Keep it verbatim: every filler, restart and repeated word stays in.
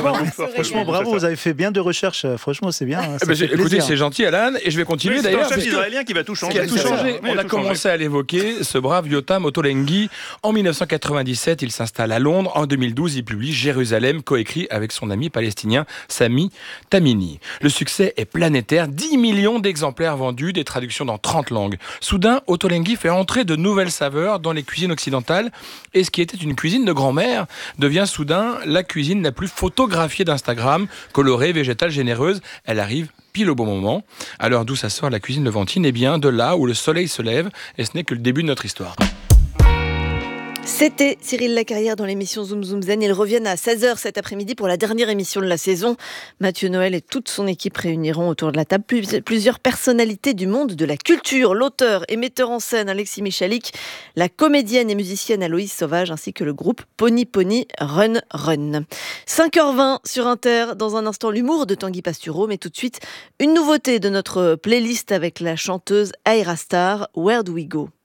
franchement, on se franchement, régale. bravo, vous avez fait bien de recherches. Franchement, c'est bien. hein, Eh ça ben, fait j'ai- écoutez, plaisir. c'est gentil, Alan, et je vais continuer Oui, c'est d'ailleurs. un chef parce que- israélien qui va tout changer. Qui a tout c'est ça. changé. Oui, On il a tout changé. commencé à l'évoquer, ce brave Yotam Ottolenghi. En dix-neuf cent quatre-vingt-dix-sept, il s'installe à Londres. En deux mille douze, il publie Jérusalem, coécrit avec son ami palestinien Sami Tamimi. Le succès est planétaire, dix millions d'exemplaires vendus, des traductions dans trente langues. Soudain, Ottolenghi fait entrer de nouvelles saveurs dans les cuisines occidentales, et ce qui était une cuisine de grand-mère devient soudain la cuisine la plus photographiée d'Instagram, colorée, végétale, généreuse. Elle arrive pile au bon moment. Alors d'où ça sort la cuisine levantine? Eh bien de là où le soleil se lève, et ce n'est que le début de notre histoire. C'était Cyril Lacarrière dans l'émission Zoom Zoom Zen. Ils reviennent à seize heures cet après-midi pour la dernière émission de la saison. Mathieu Noël et toute son équipe réuniront autour de la table plusieurs personnalités du monde de la culture. L'auteur et metteur en scène Alexis Michalik, la comédienne et musicienne Aloïse Sauvage, ainsi que le groupe Pony Pony Run Run. cinq heures vingt sur Inter. Dans un instant, l'humour de Tanguy Pastureau. Mais tout de suite, une nouveauté de notre playlist avec la chanteuse Aira Star, Where Do We Go?